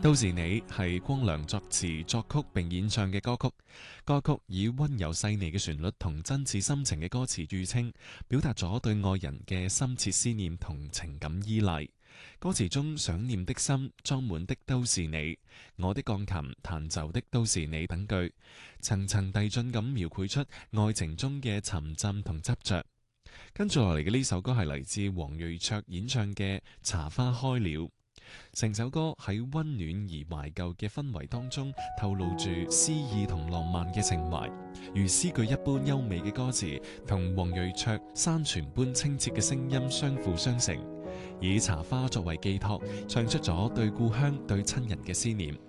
到時你係光良作詞作曲並演唱嘅歌曲，歌曲以溫柔細膩嘅旋律同真摯深情嘅歌詞著稱，表達咗對愛人嘅深切思念同情感依賴。歌詞中想念的心裝滿的都是你，我的鋼琴彈奏的都是你等句，層層遞進咁描繪出愛情中嘅沉浸同執着。跟住落嚟嘅呢首歌係嚟自黃瑞卓演唱嘅《茶花開了》。成首歌喺溫暖而懷舊嘅氛圍當中，透露住詩意同浪漫嘅情懷，如詩句一般優美嘅歌詞，同黃瑞卓山泉般清澈嘅聲音相輔相成，以茶花作為寄託，唱出咗對故鄉、對親人嘅思念。